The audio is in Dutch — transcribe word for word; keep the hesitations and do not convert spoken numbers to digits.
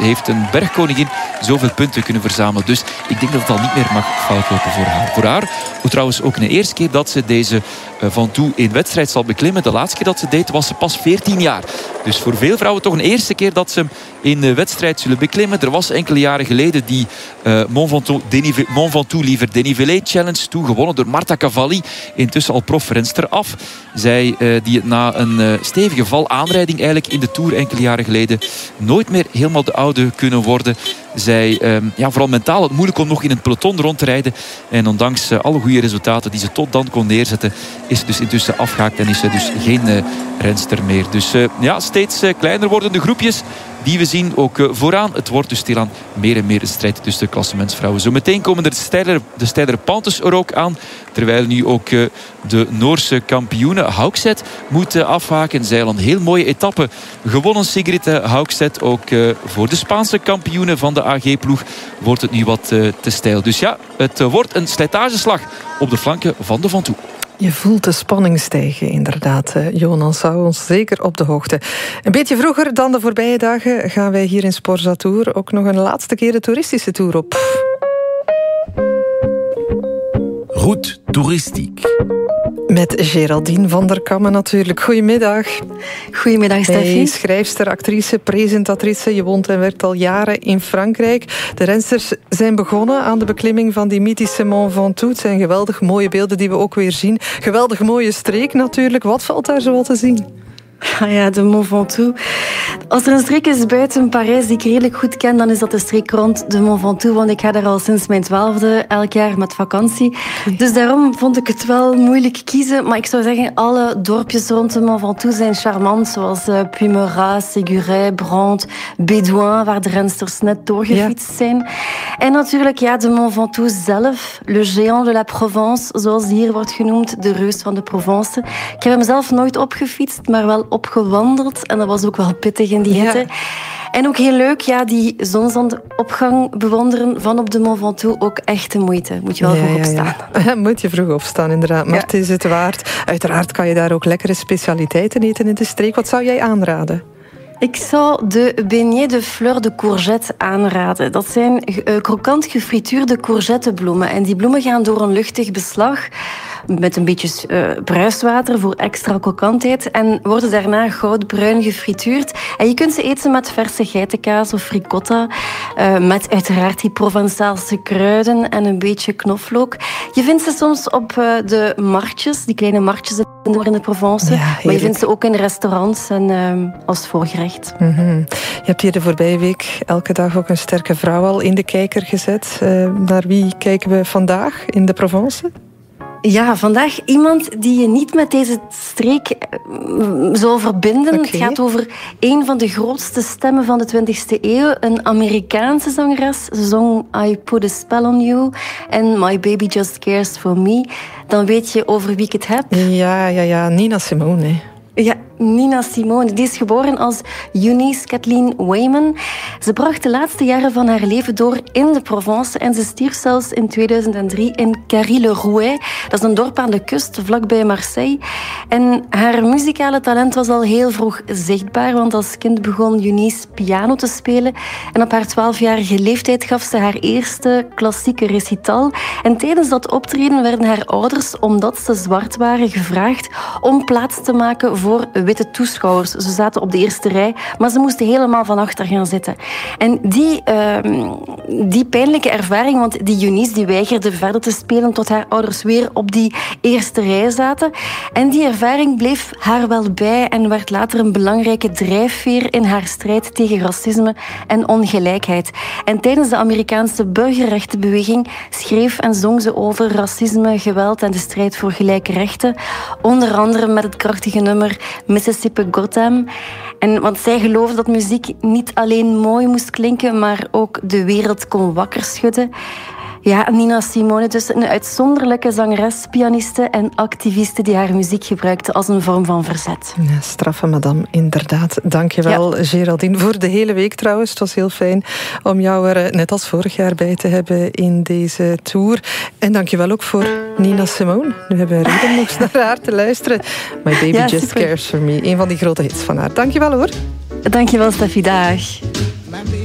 heeft een bergkoningin zoveel punten kunnen verzamelen. Dus ik denk dat het al niet meer mag fout lopen voor haar. Voor haar, hoe trouwens ook een eerste keer dat ze deze uh, Ventoux in wedstrijd zal beklimmen. De laatste keer dat ze deed was ze pas veertien jaar. Dus voor veel vrouwen toch een eerste keer dat ze in de wedstrijd zullen beklimmen. Er was enkele jaren geleden die uh, Mont Ventoux, Denive, Mont Ventoux liever Dénivelé Challenge toe, gewonnen door Marta Cavalli, intussen al profrenster af. Zij uh, die het na een uh, stevige valaanrijding eigenlijk in de Tour enkele jaren geleden nooit meer helemaal de oude kunnen worden. Zij, uh, ja, vooral mentaal het moeilijk om nog in een peloton rond te rijden. En ondanks uh, alle goede resultaten die ze tot dan kon neerzetten, is ze dus intussen afgehaakt en is ze dus geen uh, renster meer. Dus uh, ja, steeds uh, kleiner worden de groepjes die we zien ook uh, vooraan. Het wordt dus stilaan meer en meer een strijd tussen de klassementsvrouwen. Zometeen komen er de steilere, de steilere pantes er ook aan. Terwijl nu ook uh, de Noorse kampioene Haugset moet uh, afhaken. Zij al een heel mooie etappe gewonnen, Sigrid Haugset. Ook uh, voor de Spaanse kampioene van de A G-ploeg wordt het nu wat uh, te steil. Dus ja, het uh, wordt een slijtageslag op de flanken van de Ventoux. Je voelt de spanning stijgen, inderdaad. Jonas hou ons zeker op de hoogte. Een beetje vroeger dan de voorbije dagen gaan wij hier in Sporza Tour ook nog een laatste keer de toeristische tour op. Route toeristiek. Met Geraldine van der Kammen natuurlijk. Goedemiddag. Goedemiddag, Steffi. Hey, schrijfster, actrice, presentatrice. Je woont en werkt al jaren in Frankrijk. De rensters zijn begonnen aan de beklimming van die mythische Mont Ventoux. Het zijn geweldig mooie beelden die we ook weer zien. Geweldig mooie streek natuurlijk. Wat valt daar zo te zien? Ah ja, de Mont Ventoux. Als er een streek is buiten Parijs die ik redelijk goed ken, dan is dat de streek rond de Mont Ventoux, want ik ga daar al sinds mijn twaalfde elk jaar met vakantie. Okay. Dus daarom vond ik het wel moeilijk kiezen. Maar ik zou zeggen, alle dorpjes rond de Mont Ventoux zijn charmant, zoals uh, Puymeras, Séguret, Brandt, Bédouin, waar de rensters net doorgefietst ja. zijn. En natuurlijk, ja, de Mont Ventoux zelf, le géant de la Provence, zoals die hier wordt genoemd, de reus van de Provence. Ik heb hem zelf nooit opgefietst, maar wel opgewandeld. En dat was ook wel pittig in die hitte. Ja. En ook heel leuk, ja, die zonsopgang bewonderen van op de Mont Ventoux. Ook echt de moeite. Moet je wel ja, vroeg opstaan. Ja, ja. Moet je vroeg opstaan, inderdaad. Maar ja. het is het waard. Uiteraard kan je daar ook lekkere specialiteiten eten in de streek. Wat zou jij aanraden? Ik zou de beignets de fleur de courgette aanraden. Dat zijn uh, krokant gefrituurde courgettebloemen. En die bloemen gaan door een luchtig beslag met een beetje uh, bruiswater voor extra krokantheid en worden daarna goudbruin gefrituurd. En je kunt ze eten met verse geitenkaas of ricotta, uh, met uiteraard die Provençaalse kruiden en een beetje knoflook. Je vindt ze soms op uh, de marktjes, die kleine marktjes in de Provence, ja, maar je vindt ze ook in restaurants en uh, als voorgerecht. Mm-hmm. Je hebt hier de voorbije week elke dag ook een sterke vrouw al in de kijker gezet. Uh, naar wie kijken we vandaag in de Provence? Ja, vandaag iemand die je niet met deze streek zou verbinden. Okay. Het gaat over een van de grootste stemmen van de twintigste eeuw. Een Amerikaanse zangeres. Ze zong I Put a Spell on You en My Baby Just Cares for Me. Dan weet je over wie ik het heb. Ja, ja, ja. Nina Simone. Ja, Nina Simone. Die is geboren als Eunice Kathleen Wayman. Ze bracht de laatste jaren van haar leven door in de Provence en ze stierf zelfs in tweeduizend drie in Carry-le-Rouet. Dat is een dorp aan de kust, vlakbij Marseille. En haar muzikale talent was al heel vroeg zichtbaar, want als kind begon Eunice piano te spelen. En op haar twaalfjarige leeftijd gaf ze haar eerste klassieke recital. En tijdens dat optreden werden haar ouders, omdat ze zwart waren, gevraagd om plaats te maken voor witte toeschouwers. Ze zaten op de eerste rij, maar ze moesten helemaal van achter gaan zitten. En die, uh, die pijnlijke ervaring, want die Eunice die weigerde verder te spelen tot haar ouders weer op die eerste rij zaten. En die ervaring bleef haar wel bij en werd later een belangrijke drijfveer in haar strijd tegen racisme en ongelijkheid. En tijdens de Amerikaanse burgerrechtenbeweging schreef en zong ze over racisme, geweld en de strijd voor gelijke rechten. Onder andere met het krachtige nummer Mississippi Goddam. En want zij geloofde dat muziek niet alleen mooi moest klinken, maar ook de wereld kon wakker schudden. Ja, Nina Simone, dus een uitzonderlijke zangeres, pianiste en activiste die haar muziek gebruikte als een vorm van verzet. Ja, straffe madame, inderdaad. Dank je wel, ja. Geraldine. Voor de hele week trouwens. Het was heel fijn om jou er net als vorig jaar bij te hebben in deze tour. En dank je wel ook voor Nina Simone. Nu hebben we reden om nog eens naar haar te luisteren. My Baby ja, Just Cares for Me. Een van die grote hits van haar. Dank je wel hoor. Dank je wel, Steffi. Dag.